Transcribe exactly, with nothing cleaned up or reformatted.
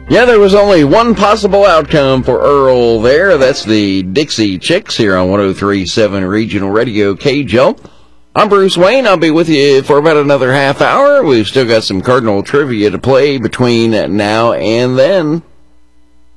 Yeah, there was only one possible outcome for Earl there. That's the Dixie Chicks here on one oh three point seven Regional Radio K J O. I'm Bruce Wayne. I'll be with you for about another half hour. We've still got some Cardinal trivia to play between now and then.